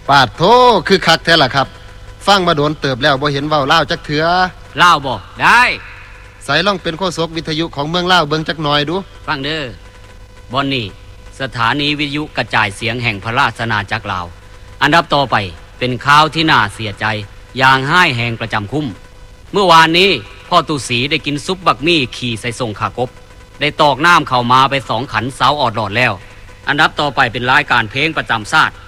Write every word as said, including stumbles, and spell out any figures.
ปาดโธคือคักแท้ล่ะครับฟังมาโดนเติบแล้วบ่เห็นเว้าลาวจักเถือลาวบ่ได้ใส่ล่องเป็นโฆษกวิทยุของเมืองลาวเบิ่งจักหน่อยดูฟังเด้อบ่นี่สถานีวิทยุกระจายเสียงแห่งพระราชอาณาจักรลาวอันดับต่อไปเป็นข่าวที่น่าเสียใจอย่างห้ายแห่งประจำคุ้มเมื่อวานนี้พ่อตุสีได้กินซุปบักมี่ขี่ใส่ส่งขากบได้ตอกน้ำเข้ามาไปสองขันเสาออดหลอดแล้วอันดับต่อไปเป็นรายการเพลงประจำชาติ